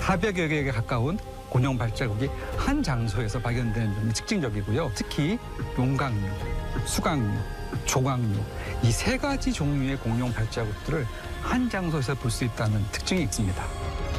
400여 개에 가까운 공룡 발자국이 한 장소에서 발견되는 점이 특징적이고요. 특히 용광류, 수광류, 조광류 이 세 가지 종류의 공룡 발자국들을 한 장소에서 볼 수 있다는 특징이 있습니다.